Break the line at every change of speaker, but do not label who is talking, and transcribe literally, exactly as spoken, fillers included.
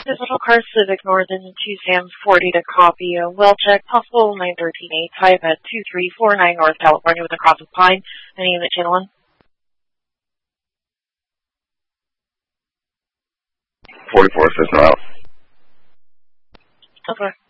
Digital Car Civic Northern two Sam forty to copy. A well check, possible nine thirteen eight type at two three four nine North California with a cross of Pine. Any unit channel one?
forty-four says no out.
Okay.